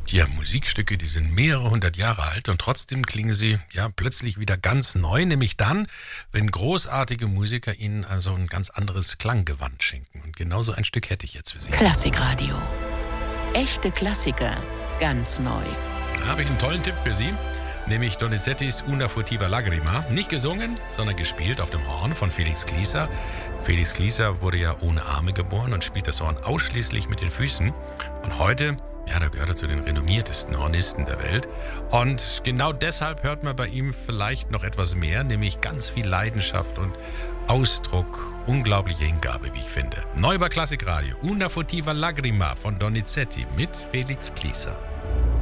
Ja, Musikstücke, die sind mehrere hundert Jahre alt und trotzdem klingen sie ja plötzlich wieder ganz neu, nämlich dann, wenn großartige Musiker ihnen also ein ganz anderes Klanggewand schenken. Und genauso ein Stück hätte ich jetzt für Sie. Klassikradio. Echte Klassiker, ganz neu. Da habe ich einen tollen Tipp für Sie, nämlich Donizettis Una furtiva lagrima. Nicht gesungen, sondern gespielt auf dem Horn von Felix Kließer. Felix Kließer wurde ja ohne Arme geboren und spielt das Horn ausschließlich mit den Füßen. Und heute, ja, da gehört er zu den renommiertesten Hornisten der Welt. Und genau deshalb hört man bei ihm vielleicht noch etwas mehr, nämlich ganz viel Leidenschaft und Ausdruck, unglaubliche Hingabe, wie ich finde. Neu bei Klassikradio, Una furtiva lagrima von Donizetti mit Felix Kließer.